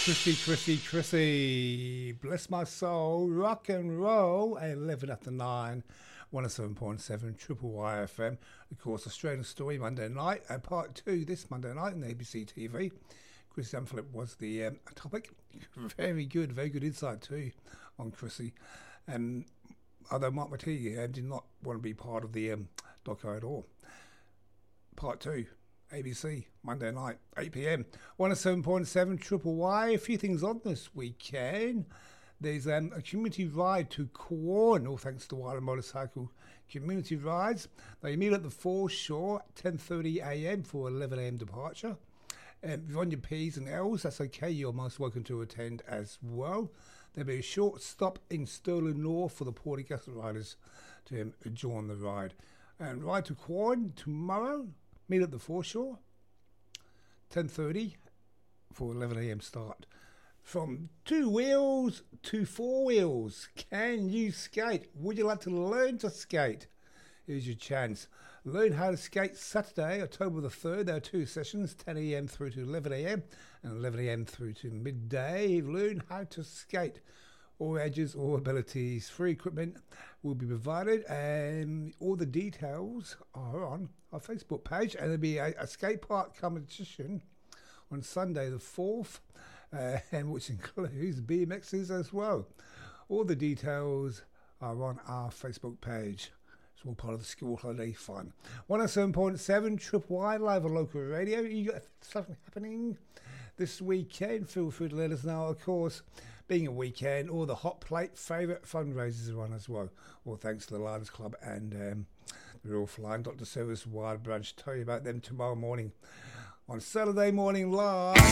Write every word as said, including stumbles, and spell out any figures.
Chrissy, Chrissy, Chrissy. Bless my soul. Rock and roll. eleven after nine. one oh seven point seven Triple Y F M. Of course, Australian Story Monday night. And part two this Monday night on A B C T V. Chrissy Amphlett was the um, topic. Very good, very good insight too on Chrissy. Um, although Mark Matee um, did not want to be part of the um, doco at all. Part two. A B C, Monday night, eight p.m. one oh seven point seven Triple Y. A few things on this weekend. There's um, a community ride to Quorn, all thanks to Wild Motorcycle Community Rides. They meet at the foreshore at ten thirty a.m. for eleven a.m. departure. Um, if you're on your P's and L's, that's okay. You're most welcome to attend as well. There'll be a short stop in Stirling North for the Portchester riders to um, join the ride. And ride to Quorn tomorrow. Meet at the foreshore, ten thirty for eleven a.m. start. From two wheels to four wheels, can you skate? Would you like to learn to skate? Here's your chance. Learn how to skate Saturday, October the third. There are two sessions, ten a.m. through to eleven a.m. and eleven a.m. through to midday. Learn how to skate. All ages, all abilities, free equipment will be provided, and all the details are on our Facebook page. And there'll be a, a skate park competition on Sunday the fourth, uh, and which includes B M Xs as well. All the details are on our Facebook page. It's all part of the school holiday fun. one oh seven point seven Triple Y live on local radio. You got something happening this weekend? Feel free to let us know, of course. Being a weekend, all the hot plate favourite fundraisers are on as well. All thanks to the Lions Club and um, the Royal Flying Doctor Service Wild Branch. Tell you about them tomorrow morning on Saturday Morning Live.